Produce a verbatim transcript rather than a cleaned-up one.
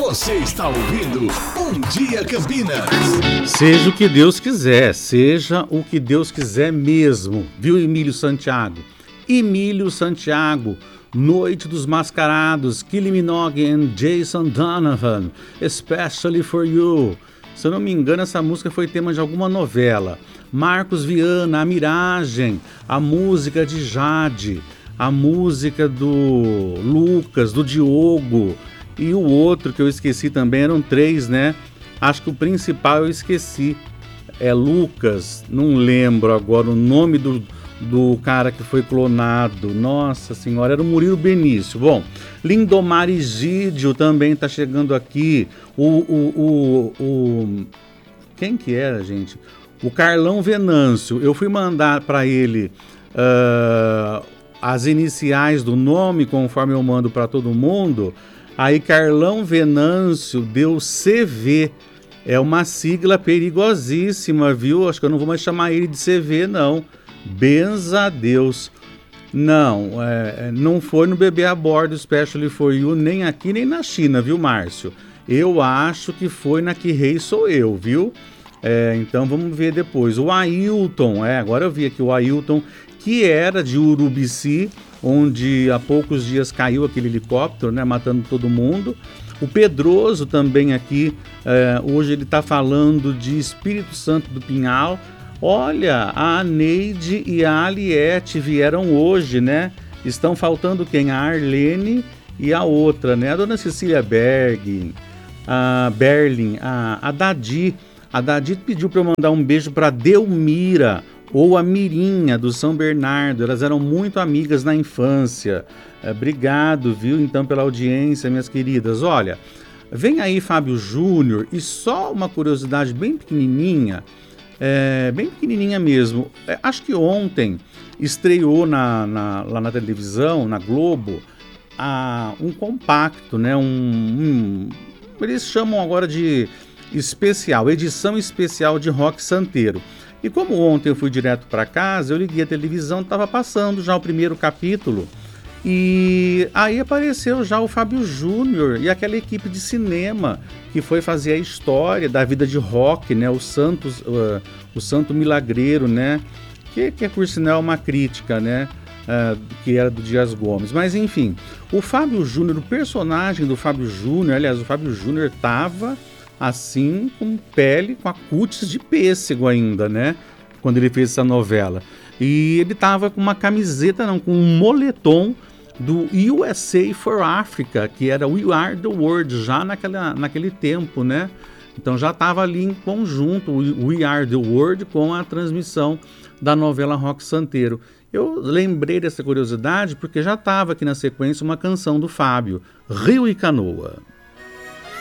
Você está ouvindo Bom Dia Campinas. Seja o que Deus quiser, seja o que Deus quiser mesmo, viu, Emílio Santiago? Emílio Santiago, Noite dos Mascarados, Kylie Minogue and Jason Donovan, Especially for You. Se eu não me engano, essa música foi tema de alguma novela. Marcos Viana, A Miragem, a música de Jade, a música do Lucas, do Diogo, e o outro que eu esqueci também, eram três, né? Acho que o principal eu esqueci, é Lucas, não lembro agora o nome do, do cara que foi clonado. Nossa senhora, era o Murilo Benício. Bom, Lindomar Egídio também está chegando aqui. O, o, o, o... Quem que era, gente? O Carlão Venâncio. Eu fui mandar para ele uh, as iniciais do nome, conforme eu mando para todo mundo. Aí Carlão Venâncio deu C V. É uma sigla perigosíssima, viu? Acho que eu não vou mais chamar ele de C V, não. Benza a Deus. Não, é, não foi no Bebê a Bordo Especially for You, nem aqui nem na China, viu, Márcio? Eu acho que foi na Que Rei Sou Eu, viu? É, então vamos ver depois. O Ailton, é, agora eu vi aqui o Ailton, que era de Urubici, onde há poucos dias caiu aquele helicóptero, né, matando todo mundo. O Pedroso também aqui, é, hoje ele está falando de Espírito Santo do Pinhal. Olha, a Neide e a Aliette vieram hoje, né? Estão faltando quem? A Arlene e a outra, né? A dona Cecília Berg, a Berlin, a, a Dadi. A Dadi pediu para eu mandar um beijo para Delmira, ou a Mirinha, do São Bernardo. Elas eram muito amigas na infância. É, obrigado, viu, então, pela audiência, minhas queridas. Olha, vem aí Fábio Júnior, e só uma curiosidade bem pequenininha, é, bem pequenininha mesmo. É, acho que ontem estreou na, na, lá na televisão, na Globo, a, um compacto, né? Um, um, eles chamam agora de especial, edição especial de Rock Santeiro. E como ontem eu fui direto para casa, eu liguei a televisão, estava passando já o primeiro capítulo, e aí apareceu já o Fábio Júnior e aquela equipe de cinema que foi fazer a história da vida de rock, né? O, Santos, uh, o Santo Milagreiro, né? Que, que é, por sinal, uma crítica, né? Uh, que era do Dias Gomes. Mas enfim, o Fábio Júnior, o personagem do Fábio Júnior, aliás, o Fábio Júnior estava assim, com pele, com a cutis de pêssego ainda, né? Quando ele fez essa novela. E ele tava com uma camiseta, não, com um moletom do U S A for Africa, que era We Are the World, já naquela, naquele tempo, né? Então já estava ali em conjunto, We Are the World, com a transmissão da novela Rock Santeiro. Eu lembrei dessa curiosidade porque já estava aqui na sequência uma canção do Fábio, Rio e Canoa.